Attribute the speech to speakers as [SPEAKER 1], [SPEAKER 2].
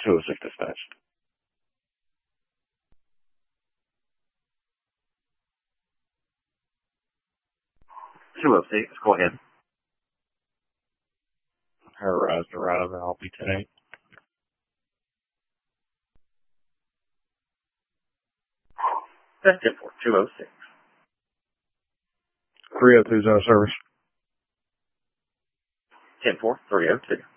[SPEAKER 1] 206 dispatch. 206, go ahead.
[SPEAKER 2] High-rise Dorado, I'll be 10-8.
[SPEAKER 1] That's 10-4, 206.
[SPEAKER 2] 3020 service.
[SPEAKER 1] 10-4, 302.